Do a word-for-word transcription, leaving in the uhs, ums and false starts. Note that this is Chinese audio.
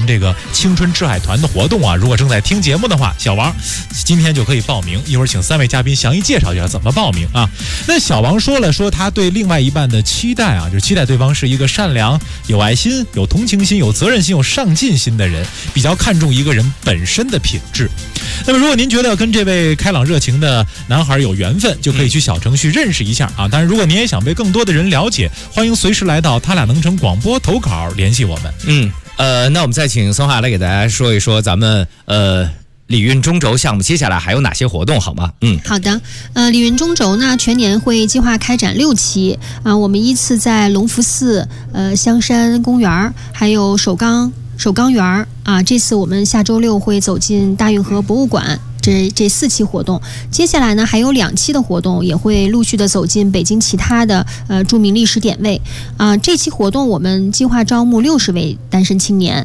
这个青春赤海团的活动啊，如果正在听节目的话，小王今天就可以报名。一会儿请三位嘉宾详细介绍一下怎么报名啊。那小王说了，说他对另外一半的期待啊，就是期待对方是一个善良、有爱心、有同情心、有责任心、有上进心的人，比较看重一个人本身的品质。那么如果您觉得跟这位开朗热情的男孩有缘分，就可以去小程序认识一下啊。当然如果您也想被更多的人了解，欢迎随时来到他俩能成广播投稿联系我们。 嗯呃，那我们再请松海来给大家说一说咱们呃礼运中轴项目接下来还有哪些活动好吗？嗯， 好的。呃，礼运中轴呢，全年会计划开展六期啊、呃，我们依次在隆福寺、呃香山公园，还有首钢首钢园啊，这次我们下周六会走进大运河博物馆。这这四期活动，接下来呢还有两期的活动也会陆续的走进北京其他的呃著名历史点位啊、呃。这期活动我们计划招募六十位单身青年